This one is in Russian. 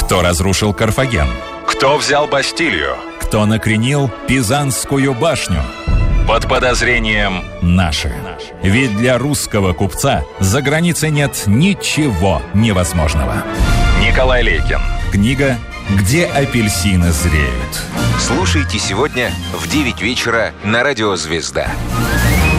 Кто разрушил Карфаген? Кто взял Бастилию? Кто накренил Пизанскую башню? Под подозрением наши. Ведь для русского купца за границей нет ничего невозможного. Николай Лейкин. Книга «Где апельсины зреют». Слушайте сегодня в 9 вечера на Радио «Звезда».